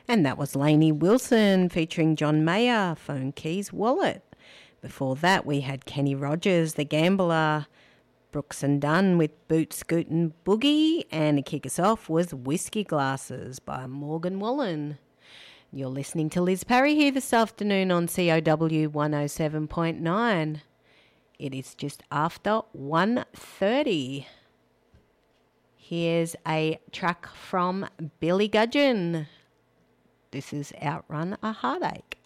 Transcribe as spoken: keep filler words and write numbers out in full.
And that was Lainey Wilson featuring John Mayer, Phone Keys Wallet. Before that, we had Kenny Rogers, The Gambler, Brooks and Dunn with Boot Scootin' Boogie, and to kick us off was Whiskey Glasses by Morgan Wallen. You're listening to Liz Parry here this afternoon on C O W one oh seven point nine. It is just after one thirty. Here's a track from Billy Gudgeon. This is Outrun a Heartache.